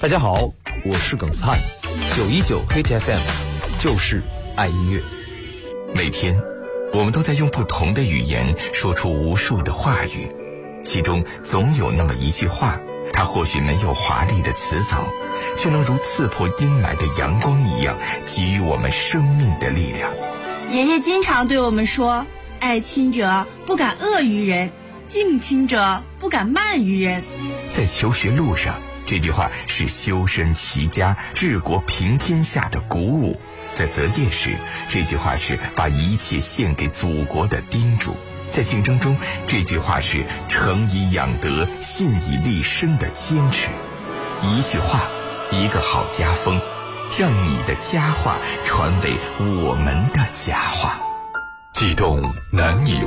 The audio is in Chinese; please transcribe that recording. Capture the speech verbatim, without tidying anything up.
大家好，我是耿斯汉，九一九 Hit F M， 就是爱音乐。 每天，我们都在用不同的语言说出无数的话语，其中总有那么一句话，它或许没有华丽的词藻，却能如刺破阴霾的阳光一样，给予我们生命的力量。 爷爷经常对我们说，爱亲者不敢恶于人，敬亲者不敢慢于人。 在求学路上，这句话是修身齐家治国平天下的鼓舞；在择业时，这句话是把一切献给祖国的叮嘱；在竞争中，这句话是诚以养德信以立身的坚持。一句话，一个好家风，让你的佳话传为我们的佳话。 悸动难以